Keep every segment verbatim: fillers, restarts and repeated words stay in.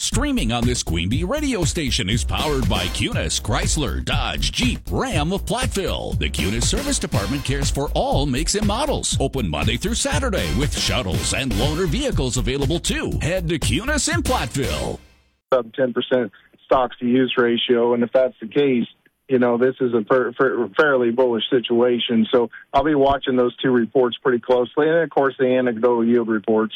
Streaming on this Queen Bee radio station is powered by Cunis, Chrysler, Dodge, Jeep, Ram of Platteville. The Cunis Service Department cares for all makes and models. Open Monday through Saturday with shuttles and loaner vehicles available too. Head to Cunis in Platteville. Sub ten percent stocks to use ratio, and if that's the case, you know, this is a per, per, fairly bullish situation. So I'll be watching those two reports pretty closely, and of course the anecdotal yield reports.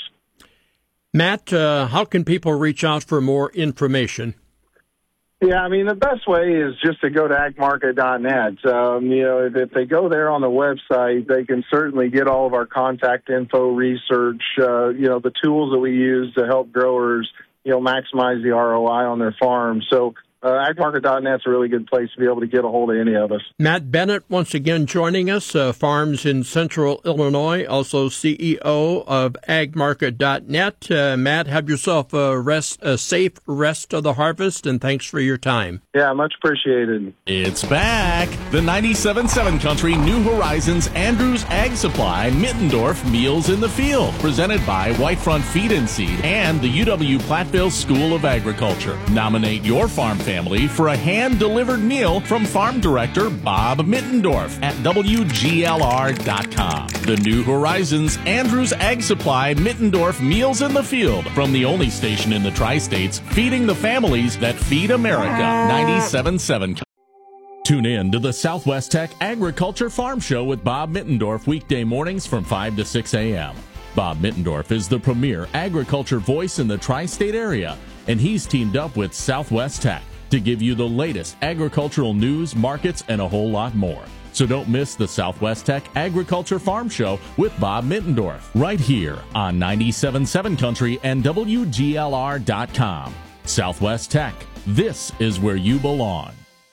Matt, uh, how can people reach out for more information? Yeah, I mean, the best way is just to go to ag market dot net. Um, you know, if, if they go there on the website, they can certainly get all of our contact info, research, uh, you know, the tools that we use to help growers, you know, maximize the R O I on their farm. So uh, ag market dot net's a really good place to be able to get a hold of any of us. Matt Bennett, once again joining us, uh, farms in Central Illinois, also C E O of ag market dot net. Uh, Matt, have yourself a, rest, a safe rest of the harvest, and thanks for your time. Yeah, much appreciated. It's back. The ninety-seven point seven Country New Horizons Andrews Ag Supply Mittendorf Meals in the Field, presented by Whitefront Feed and Seed and the U W Platteville School of Agriculture. Nominate your farm family for a hand-delivered meal from Farm Director Bob Mittendorf at W G L R dot com. The New Horizons Andrews Ag Supply Mittendorf Meals in the Field, from the only station in the Tri-States feeding the families that feed America. ninety-seven point seven. Tune in to the Southwest Tech Agriculture Farm Show with Bob Mittendorf weekday mornings from five to six a.m. Bob Mittendorf is the premier agriculture voice in the tri-state area, and he's teamed up with Southwest Tech to give you the latest agricultural news, markets, and a whole lot more. So don't miss the Southwest Tech Agriculture Farm Show with Bob Mittendorf, right here on ninety-seven point seven Country and W G L R dot com. Southwest Tech, this is where you belong.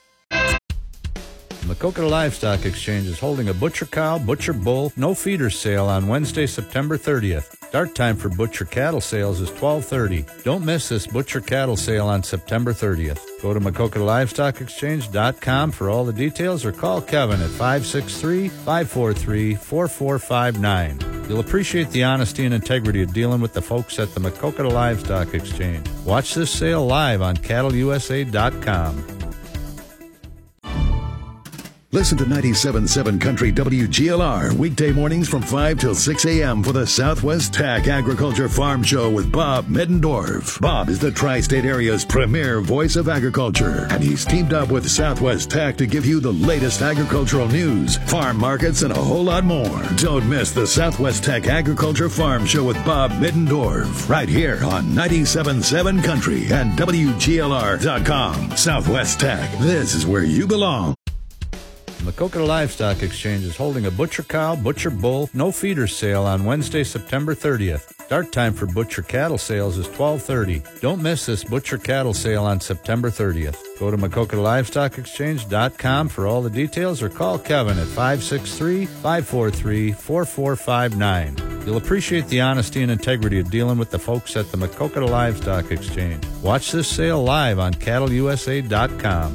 Maquoketa Livestock Exchange is holding a butcher cow, butcher bull, no feeder sale on Wednesday, September thirtieth. Start time for butcher cattle sales is twelve thirty. Don't miss this butcher cattle sale on September thirtieth. Go to Maquoketa Livestock Exchange dot com for all the details or call Kevin at five six three, five four three, four four five nine. You'll appreciate the honesty and integrity of dealing with the folks at the Maquoketa Livestock Exchange. Watch this sale live on cattle U S A dot com. Listen to ninety-seven point seven Country W G L R weekday mornings from five till six a.m. for the Southwest Tech Agriculture Farm Show with Bob Mittendorf. Bob is the tri-state area's premier voice of agriculture, and he's teamed up with Southwest Tech to give you the latest agricultural news, farm markets, and a whole lot more. Don't miss the Southwest Tech Agriculture Farm Show with Bob Mittendorf right here on ninety-seven point seven Country and W G L R dot com. Southwest Tech, this is where you belong. Maquoketa Livestock Exchange is holding a butcher cow, butcher bull, no feeder sale on Wednesday, September thirtieth. Start time for butcher cattle sales is twelve thirty. Don't miss this butcher cattle sale on September thirtieth. Go to Maquoketa Livestock Exchange dot com for all the details or call Kevin at five six three, five four three, four four five nine. You'll appreciate the honesty and integrity of dealing with the folks at the Maquoketa Livestock Exchange. Watch this sale live on cattle U S A dot com.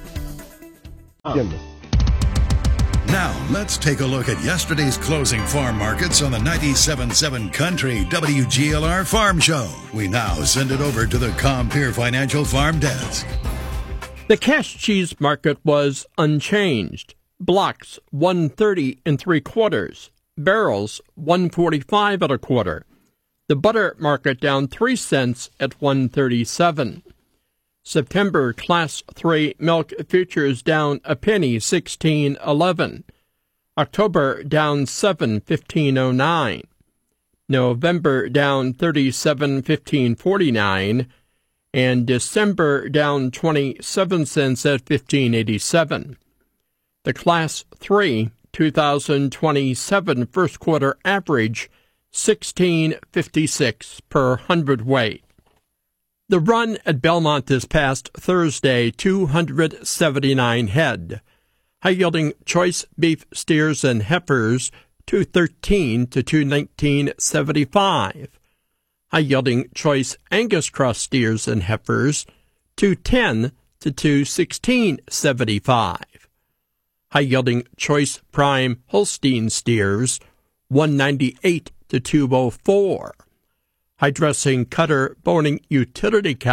Now, let's take a look at yesterday's closing farm markets on the ninety-seven point seven Country W G L R Farm Show. We now send it over to the Compeer Financial Farm Desk. The cash cheese market was unchanged. Blocks one thirty and three quarters. Barrels one forty-five and a quarter. The butter market down three cents at one thirty-seven. September Class three milk futures down a penny, sixteen eleven. October down seven, fifteen oh nine. November down thirty-seven, fifteen forty-nine. And December down twenty-seven cents at fifteen eighty-seven. The Class three two thousand twenty-seven first quarter average, sixteen fifty-six per hundredweight. The run at Belmont this past Thursday, two hundred seventy-nine head. High-yielding choice beef steers and heifers, two thirteen to two nineteen seventy-five. High-yielding choice Angus cross steers and heifers, two ten to two sixteen seventy-five. High-yielding choice prime Holstein steers, one ninety-eight to two oh four. High-dressing cutter boning utility cow